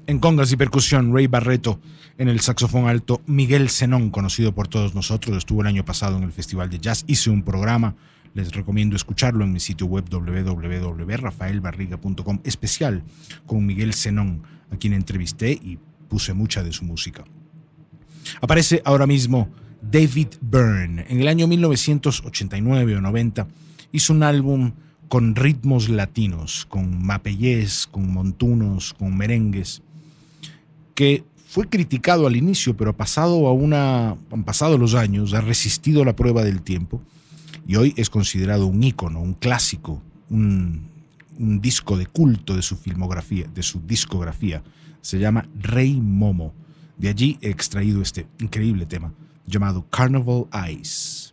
En congas y percusión, Ray Barreto. En el saxofón alto, Miguel Zenón, conocido por todos nosotros. Estuvo el año pasado en el Festival de Jazz. Hice un programa, les recomiendo escucharlo en mi sitio web www.rafaelbarriga.com, especial con Miguel Zenón, a quien entrevisté y puse mucha de su música. Aparece ahora mismo David Byrne. En el año 1989 o 90 hizo un álbum con ritmos latinos, con mapellés, con montunos, con merengues, que fue criticado al inicio, pero han pasado los años, ha resistido la prueba del tiempo y hoy es considerado un ícono, un clásico, un disco de culto de su filmografía, de su discografía. Se llama Rey Momo. De allí he extraído este increíble tema llamado Carnival Eyes.